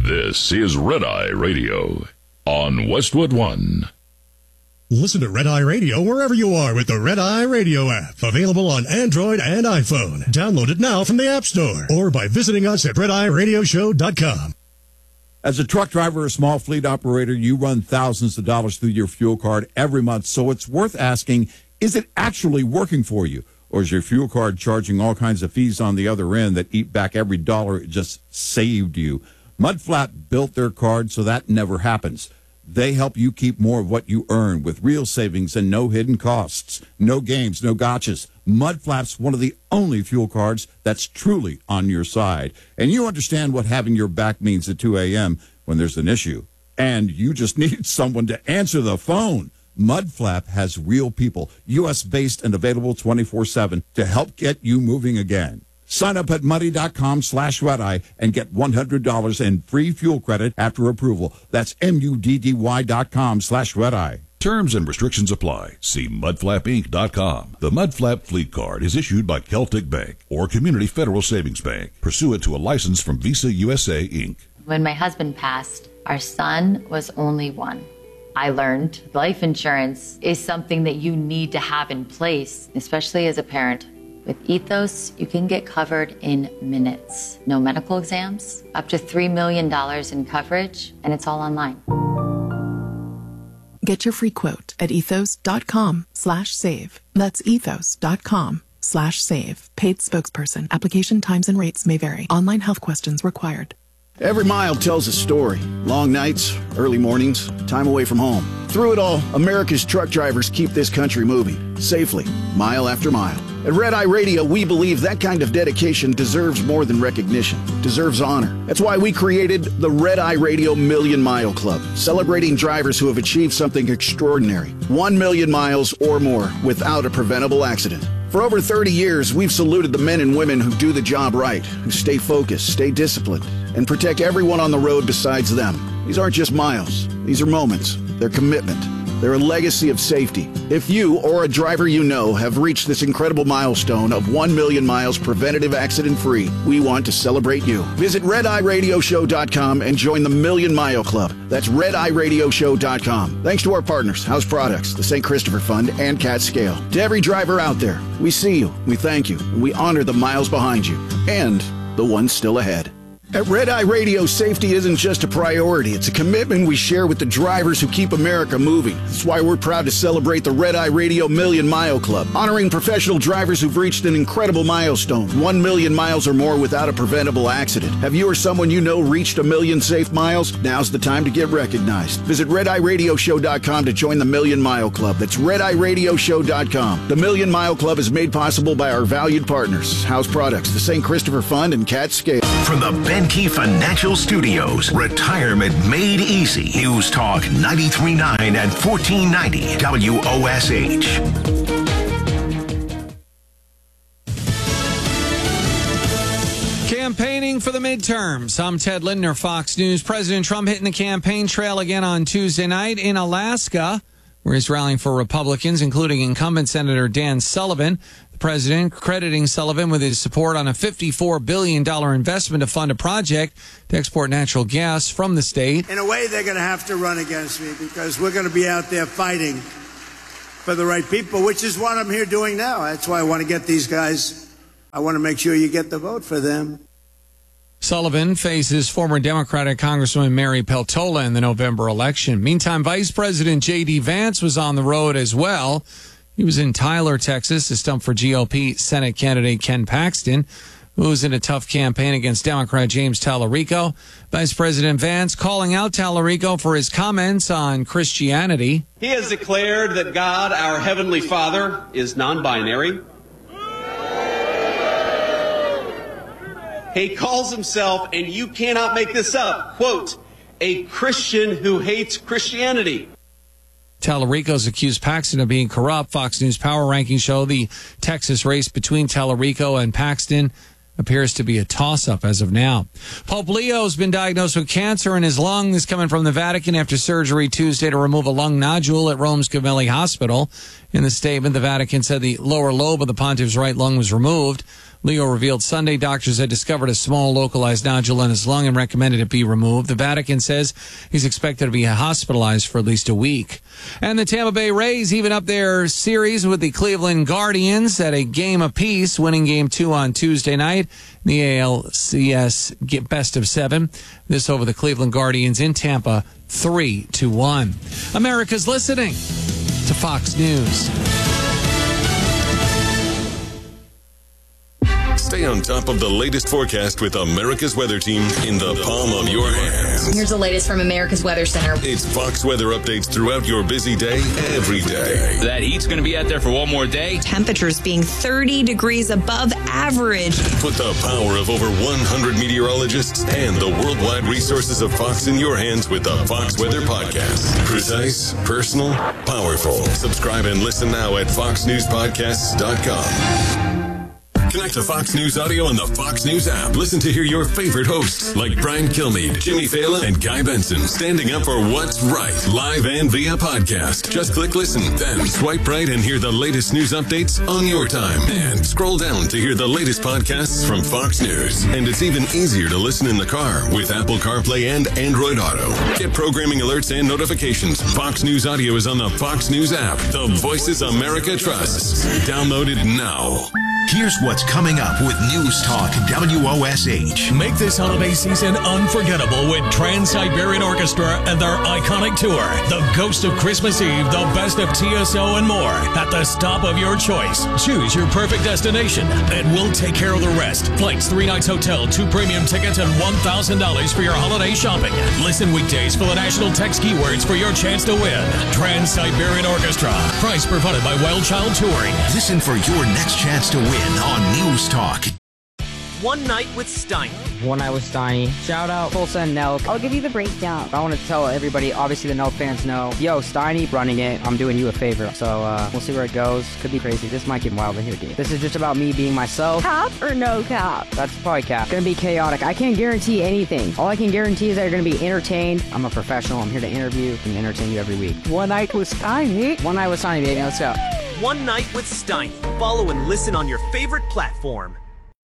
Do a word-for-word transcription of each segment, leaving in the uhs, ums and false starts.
This is Red Eye Radio on Westwood One. Listen to Red Eye Radio wherever you are with the Red Eye Radio app. Available on Android and iPhone. Download it now from the App Store or by visiting us at red eye radio show dot com. As a truck driver or small fleet operator, you run thousands of dollars through your fuel card every month, so it's worth asking, is it actually working for you? Or is your fuel card charging all kinds of fees on the other end that eat back every dollar it just saved you? Mudflap built their card so that never happens. They help you keep more of what you earn with real savings and no hidden costs. No games, no gotchas. Mudflap's one of the only fuel cards that's truly on your side. And you understand what having your back means at two a.m. when there's an issue. And you just need someone to answer the phone. Mudflap has real people, U S-based and available twenty-four seven to help get you moving again. Sign up at muddy.com slash redeye and get one hundred dollars in free fuel credit after approval. That's M-U-D-D-Y dot com slash redeye. Terms and restrictions apply. See mudflap inc dot com. The Mudflap Fleet Card is issued by Celtic Bank or Community Federal Savings Bank, pursuant to a license from Visa U S A, Incorporated. When my husband passed, our son was only one. I learned life insurance is something that you need to have in place, especially as a parent. With Ethos, you can get covered in minutes. No medical exams, up to three million dollars in coverage, and it's all online. Get your free quote at ethos.com slash save. That's ethos.com slash save. Paid spokesperson. Application times and rates may vary. Online health questions required. Every mile tells a story. Long nights, early mornings, time away from home. Through it all, America's truck drivers keep this country moving, safely, mile after mile. At Red Eye Radio, we believe that kind of dedication deserves more than recognition, deserves honor. That's why we created the Red Eye Radio Million Mile Club, celebrating drivers who have achieved something extraordinary. One million miles or more without a preventable accident. For over thirty years, we've saluted the men and women who do the job right, who stay focused, stay disciplined, and protect everyone on the road besides them. These aren't just miles. These are moments. They're commitment. They're a legacy of safety. If you or a driver you know have reached this incredible milestone of one million miles preventative accident-free, we want to celebrate you. Visit red eye radio show dot com and join the Million Mile Club. That's red eye radio show dot com. Thanks to our partners, House Products, the Saint Christopher Fund, and Cat Scale. To every driver out there, we see you, we thank you, and we honor the miles behind you, and the ones still ahead. At Red Eye Radio, safety isn't just a priority. It's a commitment we share with the drivers who keep America moving. That's why we're proud to celebrate the Red Eye Radio Million Mile Club, honoring professional drivers who've reached an incredible milestone, one million miles or more without a preventable accident. Have you or someone you know reached a million safe miles? Now's the time to get recognized. Visit red eye radio show dot com to join the Million Mile Club. That's red eye radio show dot com. The Million Mile Club is made possible by our valued partners, House Products, the Saint Christopher Fund, and Cat Scale. From the Ben Key Financial Studios, Retirement Made Easy. News Talk ninety-three point nine and fourteen ninety W O S H. Campaigning for the midterms. I'm Ted Lindner, Fox News. President Trump hitting the campaign trail again on Tuesday night in Alaska, where he's rallying for Republicans, including incumbent Senator Dan Sullivan. The president crediting Sullivan with his support on a fifty-four billion dollars investment to fund a project to export natural gas from the state. In a way, they're going to have to run against me because we're going to be out there fighting for the right people, which is what I'm here doing now. That's why I want to get these guys. I want to make sure you get the vote for them. Sullivan faces former Democratic Congresswoman Mary Peltola in the November election. Meantime, Vice President J D. Vance was on the road as well. He was in Tyler, Texas, to stump for G O P Senate candidate Ken Paxton, who was in a tough campaign against Democrat James Tallarico. Vice President Vance calling out Tallarico for his comments on Christianity. He has declared that God, our Heavenly Father, is non-binary. He calls himself, and you cannot make this up, quote, a Christian who hates Christianity. Tallarico's accused Paxton of being corrupt. Fox News Power Rankings show the Texas race between Tallarico and Paxton appears to be a toss-up as of now. Pope Leo's been diagnosed with cancer in his lung. This coming from the Vatican after surgery Tuesday to remove a lung nodule at Rome's Gemelli Hospital. In the statement, the Vatican said the lower lobe of the pontiff's right lung was removed. Leo revealed Sunday doctors had discovered a small localized nodule in his lung and recommended it be removed. The Vatican says he's expected to be hospitalized for at least a week. And the Tampa Bay Rays even up their series with the Cleveland Guardians at a game apiece, winning game two on Tuesday night. The A L C S best of seven. This over the Cleveland Guardians in Tampa, three to one. America's listening to Fox News. Stay on top of the latest forecast with America's Weather Team in the palm of your hands. Here's the latest from America's Weather Center. It's Fox weather updates throughout your busy day, every day. That heat's going to be out there for one more day. Temperatures being thirty degrees above average. Put the power of over one hundred meteorologists and the worldwide resources of Fox in your hands with the Fox Weather Podcast. Precise, personal, powerful. Subscribe and listen now at fox news podcasts dot com. Connect to Fox News Audio on the Fox News app. Listen to hear your favorite hosts like Brian Kilmeade, Jimmy Fallon, and Guy Benson standing up for what's right, live and via podcast. Just click listen, then swipe right and hear the latest news updates on your time. And scroll down to hear the latest podcasts from Fox News. And it's even easier to listen in the car with Apple CarPlay and Android Auto. Get programming alerts and notifications. Fox News Audio is on the Fox News app. The voices America trusts. Download it now. Here's what's coming up with News Talk W O S H. Make this holiday season unforgettable with Trans-Siberian Orchestra and their iconic tour, The Ghost of Christmas Eve, The Best of T S O, and more at the stop of your choice. Choose your perfect destination, and we'll take care of the rest. Flights, three nights hotel, two premium tickets, and one thousand dollars for your holiday shopping. Listen weekdays for the national text keywords for your chance to win. Trans-Siberian Orchestra. Price provided by Wild Child Touring. Listen for your next chance to win on News Talk. One Night with Steiny. One Night with Steiny. Shout out Tulsa and Nelk. I'll give you the breakdown. I want to tell everybody, obviously the Nelk fans know, yo, Steiny running it. I'm doing you a favor. So uh, we'll see where it goes. Could be crazy. This might get wild in here, dude. This is just about me being myself. Cap or no cap? That's probably cap. Gonna be chaotic. I can't guarantee anything. All I can guarantee is that you're gonna be entertained. I'm a professional. I'm here to interview and entertain you every week. One Night with Steiny. One Night with Steiny, baby. Let's go. One Night with Steiny. Follow and listen on your favorite platform.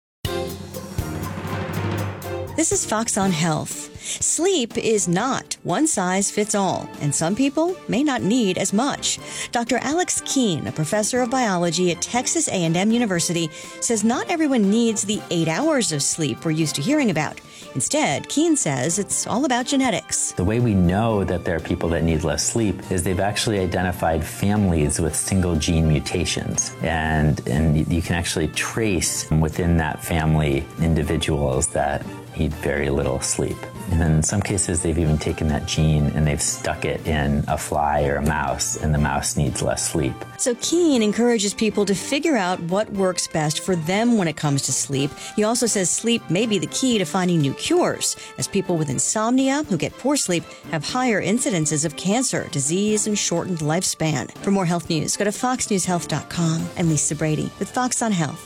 This is Fox on Health. Sleep is not one size fits all, and some people may not need as much. Doctor Alex Keene, a professor of biology at Texas A and M University, says not everyone needs the eight hours of sleep we're used to hearing about. Instead, Keene says it's all about genetics. The way we know that there are people that need less sleep is they've actually identified families with single gene mutations. And, and you can actually trace within that family individuals that need very little sleep. And then in some cases, they've even taken that gene and they've stuck it in a fly or a mouse, and the mouse needs less sleep. So Keene encourages people to figure out what works best for them when it comes to sleep. He also says sleep may be the key to finding new cures, as people with insomnia who get poor sleep have higher incidences of cancer, disease, and shortened lifespan. For more health news, go to fox news health dot com. I'm Lisa Brady with Fox on Health.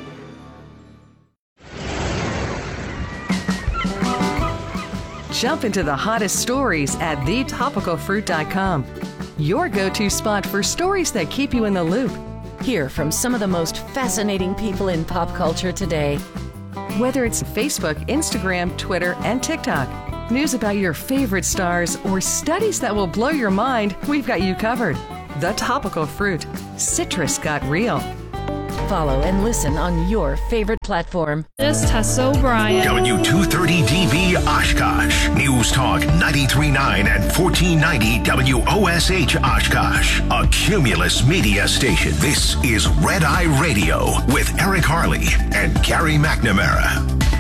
Jump into the hottest stories at the topical fruit dot com. Your go-to spot for stories that keep you in the loop. Hear from some of the most fascinating people in pop culture today. Whether it's Facebook, Instagram, Twitter, and TikTok, news about your favorite stars, or studies that will blow your mind, we've got you covered. The Topical Fruit. Citrus got real. Follow and listen on your favorite platform. This is Tessa O'Brien. W two thirty D B Oshkosh. News Talk ninety-three point nine and fourteen ninety W O S H Oshkosh. A Cumulus media station. This is Red Eye Radio with Eric Harley and Gary McNamara.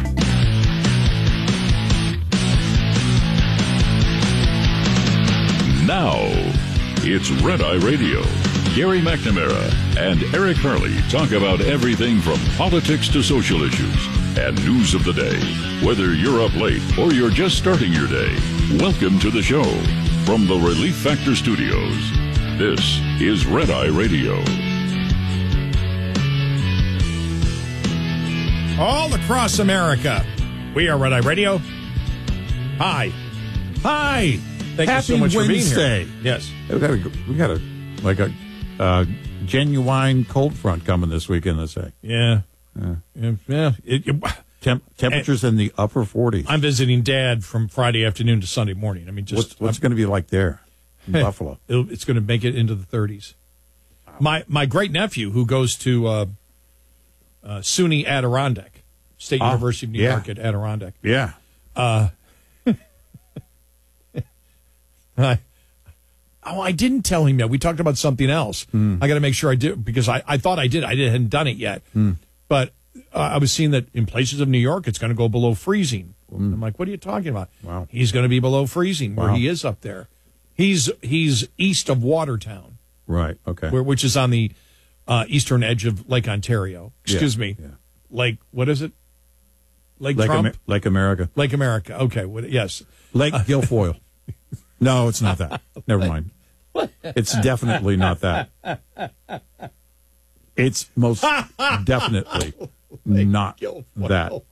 Now, it's Red Eye Radio. Gary McNamara and Eric Harley talk about everything from politics to social issues and news of the day. Whether you're up late or you're just starting your day, welcome to the show. From the Relief Factor Studios, this is Red Eye Radio. All across America, we are Red Eye Radio. Hi. Hi. Thank Happy you so much Wednesday. for being here. Yes. We got a, we got a like a uh, genuine cold front coming this weekend, they say. Yeah. Yeah. Yeah. yeah it, it, Temp- temperatures in the upper forties. I'm visiting Dad from Friday afternoon to Sunday morning. I mean, just what's, what's going to be like there in Buffalo? It'll, it's going to make it into the thirties. Wow. My my great nephew, who goes to uh, uh, SUNY Adirondack, State oh, University of New yeah. York at Adirondack. Yeah. Uh, I, oh, I didn't tell him yet. We talked about something else. Mm. I got to make sure I did because I, I thought I did. I did, hadn't done it yet, mm. but. Uh, I was seeing that in places of New York, it's going to go below freezing. Mm. I'm like, what are you talking about? Wow. He's going to be below freezing where wow. he is up there. He's he's east of Watertown. Right, okay. Where, which is on the uh, eastern edge of Lake Ontario. Excuse yeah, me. Yeah. Lake, what is it? Lake, Lake Trump? Amer- Lake America. Lake America. Okay, what, yes. Lake Guilfoyle. No, it's not that. Never mind. It's definitely not that. It's most definitely not that.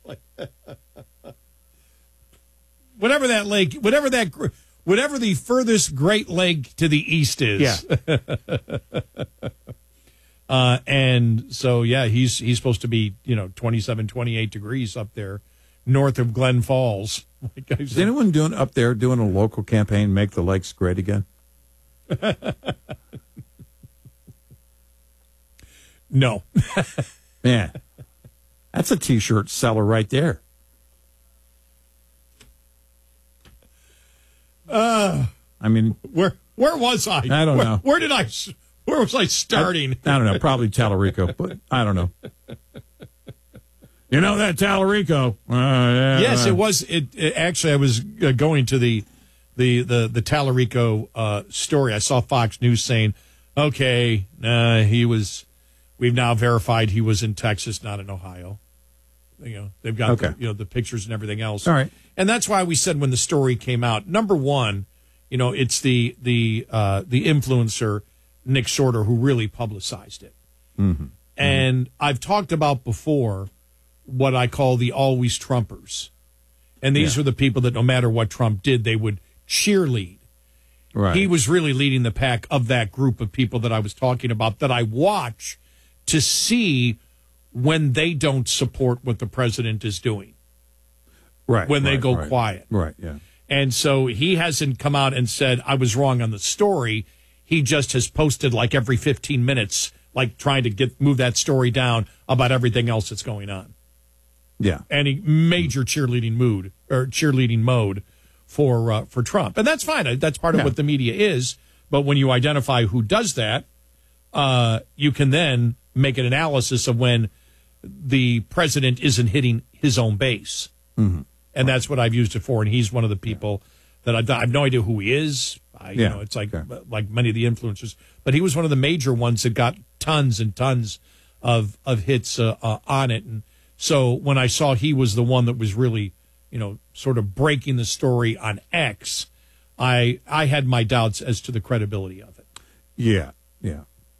Whatever that lake, whatever that, whatever the furthest Great Lake to the east is. Yeah. uh, and so, yeah, he's he's supposed to be, you know, twenty-seven, twenty-eight degrees up there north of Glen Falls. Like is anyone doing up there doing a local campaign, Make the Lakes Great Again? No. Man, that's a T-shirt seller right there. Uh, I mean, where where was I? I don't where, know. Where did I? Where was I starting? I, I don't know. Probably Tallarico, but I don't know. You know that Tallarico? Uh, yeah, yes, uh, it was. It, it actually, I was uh, going to the the the the Tallarico uh, story. I saw Fox News saying, "Okay, uh, he was." We've now verified he was in Texas, not in Ohio. You know, they've got okay. the, you know the pictures and everything else. All right, and that's why we said when the story came out, number one, you know, it's the the uh, the influencer Nick Shorter who really publicized it. Mm-hmm. And mm-hmm. I've talked about before what I call the always Trumpers, and these yeah. are the people that no matter what Trump did, they would cheerlead. Right. He was really leading the pack of that group of people that I was talking about that I watch to see when they don't support what the president is doing. Right. When they right, go right. quiet. Right, yeah. And so he hasn't come out and said, I was wrong on the story. He just has posted like every fifteen minutes, like trying to get move that story down about everything else that's going on. Yeah. And a major cheerleading mood or cheerleading mode for uh, for Trump. And that's fine. That's part of yeah. what the media is. But when you identify who does that, uh, you can then make an analysis of when the president isn't hitting his own base. Mm-hmm. And that's what I've used it for. And he's one of the people that I've, I have no idea who he is. I, you yeah. know, it's like okay. like many of the influencers. But he was one of the major ones that got tons and tons of of hits uh, uh, on it. And so when I saw he was the one that was really, you know, sort of breaking the story on X, I I had my doubts as to the credibility of it. Yeah, yeah.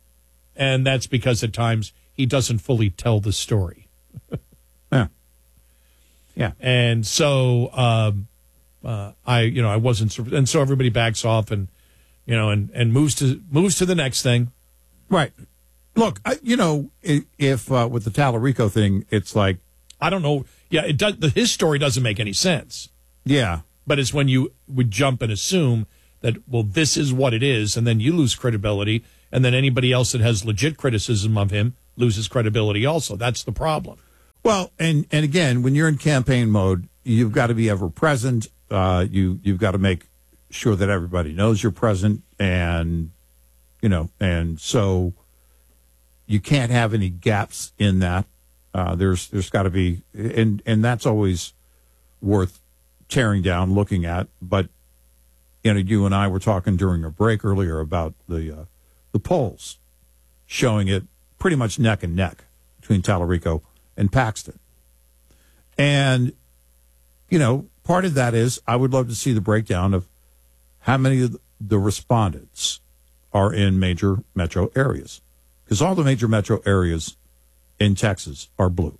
And that's because at times he doesn't fully tell the story. yeah. Yeah. And so um, uh, I, you know, I wasn't, and so everybody backs off and, you know, and, and moves to moves to the next thing. Right. Look, I, you know, if uh, with the Tallarico thing, it's like I don't know. Yeah, it does. The, his story doesn't make any sense. Yeah. But it's when you would jump and assume that, well, this is what it is, and then you lose credibility, and then anybody else that has legit criticism of him loses credibility also. That's the problem. Well, and, and again, when you're in campaign mode, you've got to be ever present. Uh, you, you've got to make sure that everybody knows you're present, and, you know, and so you can't have any gaps in that. Uh, there's there's got to be, and, and that's always worth tearing down, looking at. But, you know, you and I were talking during a break earlier about the uh, the polls showing it pretty much neck and neck between Tallarico and Paxton. And, you know, part of that is I would love to see the breakdown of how many of the respondents are in major metro areas. Because all the major metro areas in Texas are blue.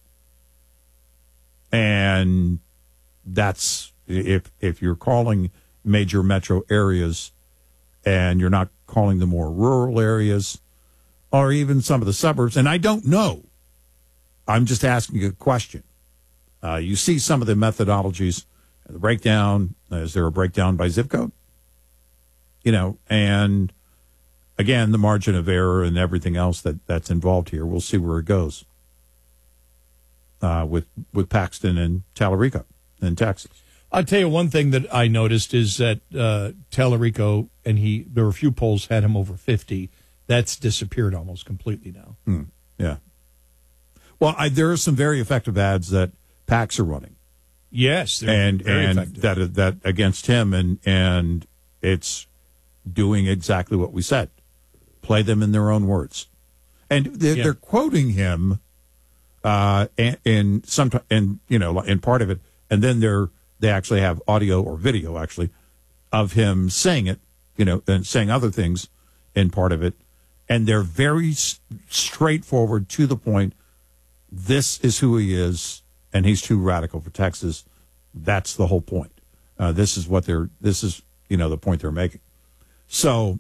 And that's, if if you're calling major metro areas and you're not calling them more rural areas or even some of the suburbs, and I don't know I'm just asking a question. Uh, you see some of the methodologies, the breakdown. Is there a breakdown by zip code? You know, and again, the margin of error and everything else that, that's involved here. We'll see where it goes uh, with with Paxton and Tallarico in Texas. I'll tell you one thing that I noticed is that uh, Tallarico, and he, there were a few polls had him over fifty. That's disappeared almost completely now. Hmm. Yeah. Well, I, there are some very effective ads that PACs are running. Yes, they're and very and effective. that that against him, and and it's doing exactly what we said. Play them in their own words, and they're, Yeah. they're quoting him, uh, in, in some and you know in part of it, and then they're they actually have audio or video actually of him saying it, you know, and saying other things in part of it, and they're very s- straightforward to the point. This is who he is, and he's too radical for Texas. That's the whole point. Uh, this is what they're. This is you know the point they're making. So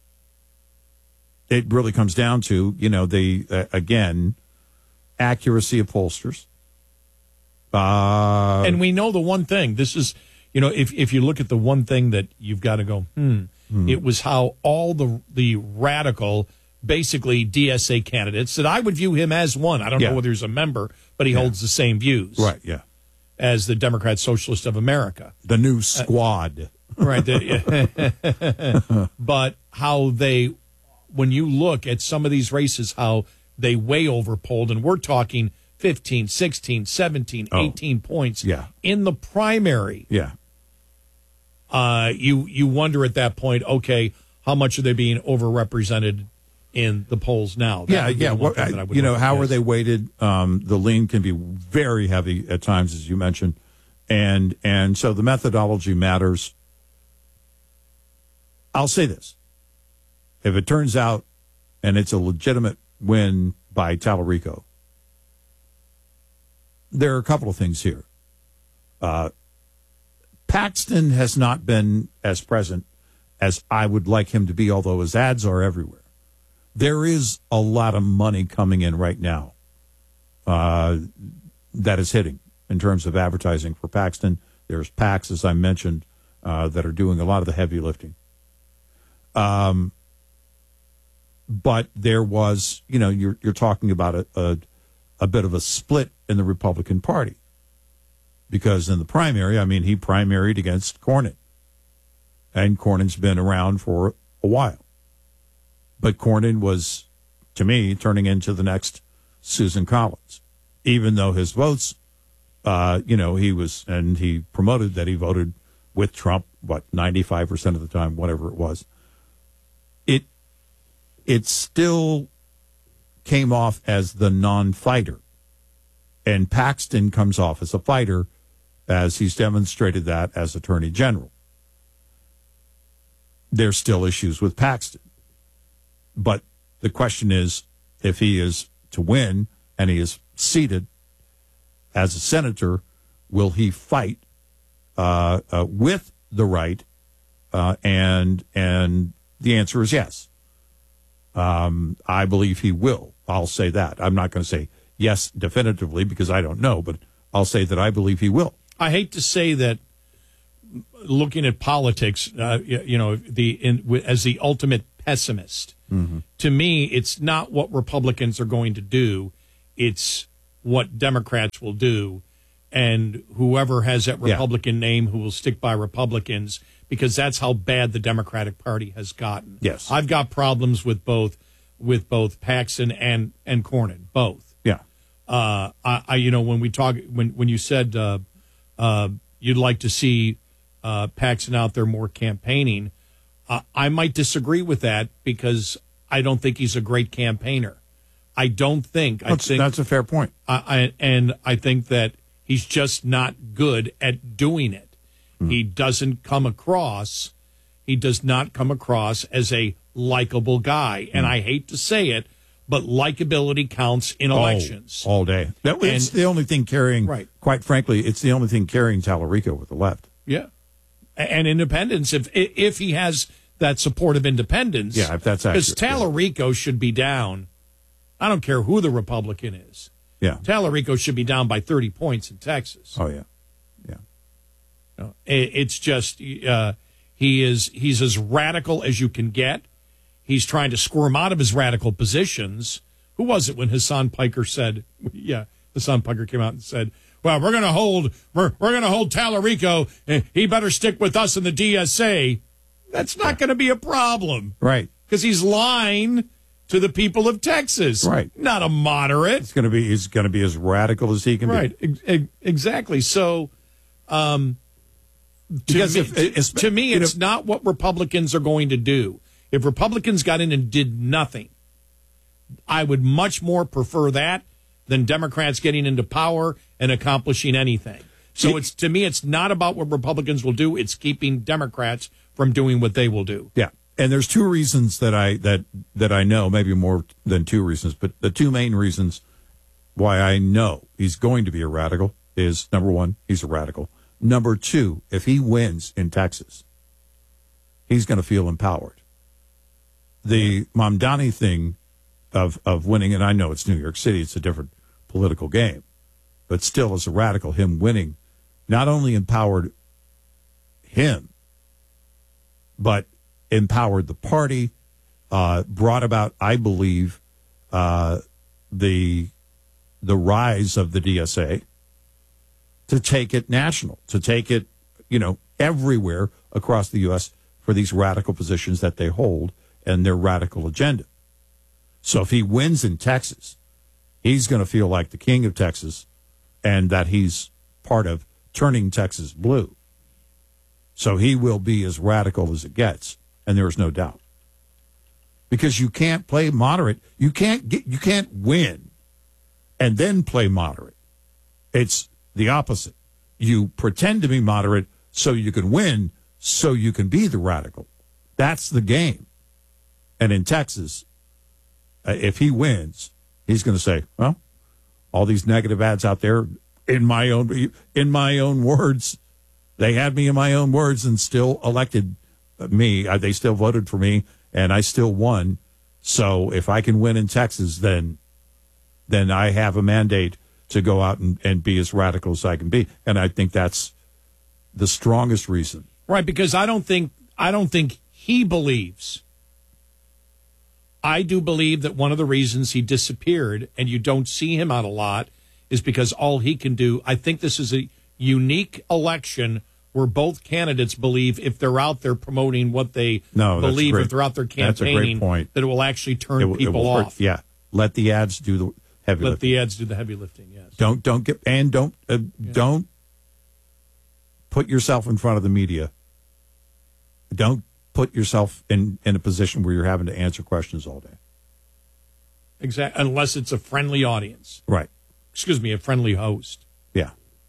it really comes down to you know the uh, again accuracy of pollsters. Uh, and we know the one thing. This is, you know, if if you look at the one thing that you've got to go, hmm, Hmm. it was how all the the radical, basically D S A candidates that I would view him as one. I don't Yeah. know whether he's a member, but he Yeah. holds the same views, Right, yeah. as the Democrat Socialist of America, the new squad, uh, right? The, but how they, when you look at some of these races, how they way overpolled, and we're talking fifteen, sixteen, seventeen, Oh. eighteen points Yeah. in the primary. Yeah. Uh, you you wonder at that point, okay, how much are they being overrepresented in the polls now? That Yeah, would be yeah. the one What, thing that I would you know, look at, how are yes. they weighted? Um, the lean can be very heavy at times, as you mentioned, and and so the methodology matters. I'll say this: if it turns out, and it's a legitimate win by Tallarico, there are a couple of things here. Uh, Paxton has not been as present as I would like him to be, although his ads are everywhere. There is a lot of money coming in right now uh, that is hitting in terms of advertising for Paxton. There's PACs, as I mentioned, uh, that are doing a lot of the heavy lifting. Um, but there was, you know, you're you're talking about a, a a bit of a split in the Republican Party. Because in the primary, I mean, he primaried against Cornyn. And Cornyn's been around for a while. But Cornyn was, to me, turning into the next Susan Collins. Even though his votes, uh, you know, he was, and he promoted that he voted with Trump, what, ninety-five percent of the time, whatever it was. It, it still came off as the non-fighter. And Paxton comes off as a fighter, as he's demonstrated that as Attorney General. There's still issues with Paxton. But the question is, if he is to win and he is seated as a senator, will he fight uh, uh, with the right? Uh, and and the answer is yes. Um, I believe he will. I'll say that. I'm not going to say yes definitively because I don't know, but I'll say that I believe he will. I hate to say that, looking at politics, uh, you, you know, the in, as the ultimate pessimist, Mm-hmm. to me, it's not what Republicans are going to do; it's what Democrats will do, and whoever has that Republican yeah. name who will stick by Republicans, because that's how bad the Democratic Party has gotten. Yes, I've got problems with both with both Paxton and and Cornyn, both. Yeah, uh, I, I you know when we talk when when you said. Uh, Uh, you'd like to see uh, Paxton out there more campaigning. Uh, I might disagree with that because I don't think he's a great campaigner. I don't think. That's, I think that's a fair point. I, I, and I think that he's just not good at doing it. Mm. He doesn't come across. He does not come across as a likable guy. Mm. And I hate to say it, but likability counts in elections. Oh, all day. That, And- it's the only thing carrying, Right. quite frankly, it's the only thing carrying Tallarico with the left. Yeah. And independence, if if he has that support of independence. Yeah, if that's accurate. Because Tallarico should be down. I don't care who the Republican is. Yeah. Tallarico should be down by thirty points in Texas. Oh, yeah. Yeah. No, it, it's just uh, he is he's as radical as you can get. He's trying to squirm out of his radical positions. Who was it when Hassan Piker said, yeah, Hassan Piker came out and said, well, we're going to hold we're, we're going to hold Tallarico, and he better stick with us in the D S A. That's not going to be a problem. Right. Because he's lying to the people of Texas. Right. Not a moderate. It's going to be he's going to be as radical as he can right. be. Right. Ex- exactly. So um, to because me, if, it's, to me you know, it's not what Republicans are going to do. If Republicans got in and did nothing, I would much more prefer that than Democrats getting into power and accomplishing anything. So it's to me, it's not about what Republicans will do. It's keeping Democrats from doing what they will do. Yeah. And there's two reasons that I that that I know, maybe more than two reasons, but the two main reasons why I know he's going to be a radical is, number one, he's a radical. Number two, if he wins in Texas, he's going to feel empowered. The Mamdani thing of of winning, and I know it's New York City, it's a different political game, but still, as a radical, him winning not only empowered him, but empowered the party, uh, brought about, I believe, uh, the the rise of the D S A to take it national, to take it, you know, everywhere across the U S for these radical positions that they hold and their radical agenda. So if he wins in Texas, he's going to feel like the king of Texas and that he's part of turning Texas blue. So he will be as radical as it gets, and there is no doubt. Because you can't play moderate. You can't get, you can't win and then play moderate. It's the opposite. You pretend to be moderate so you can win, so you can be the radical. That's the game. And in Texas, uh, if he wins, he's going to say, well, all these negative ads out there, in my own in my own words, they had me in my own words and still elected me. Uh, they still voted for me, and I still won. So if I can win in Texas, then then I have a mandate to go out and, and be as radical as I can be. And I think that's the strongest reason. Right, because I don't think I don't think he believes. I do believe that one of the reasons he disappeared and you don't see him out a lot is because all he can do, I think this is a unique election where both candidates believe if they're out there promoting what they no, believe, great, if they're out there campaigning, that's a great point. that it will actually turn it, people it will, off. Yeah, let the ads do the heavy Let lifting. the ads do the heavy lifting, yes. Don't, don't get, and don't, uh, yeah. don't put yourself in front of the media. Don't put yourself in, in a position where you're having to answer questions all day. Exactly, unless it's a friendly audience. Right. Excuse me, a friendly host. Yeah.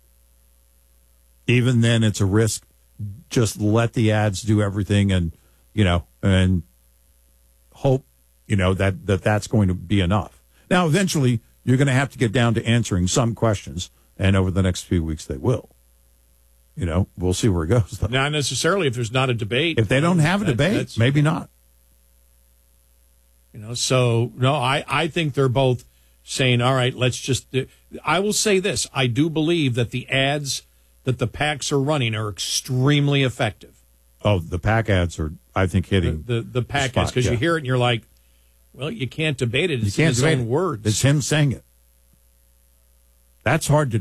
Even then, it's a risk. Just let the ads do everything and, you know, and hope, you know, that, that that's going to be enough. Now, eventually, you're going to have to get down to answering some questions, and over the next few weeks, they will. You know, we'll see where it goes, though. Not necessarily if there's not a debate. If they don't have a that, debate, maybe not. You know, so, no, I, I think they're both saying, all right, let's just, I will say this. I do believe that the ads that the PACs are running are extremely effective. Oh, the PAC ads are, I think, hitting the, the, the PAC the ads, because yeah. you hear it and you're like, well, you can't debate it. It's you can't in his debate own it. words. It's him saying it. That's hard to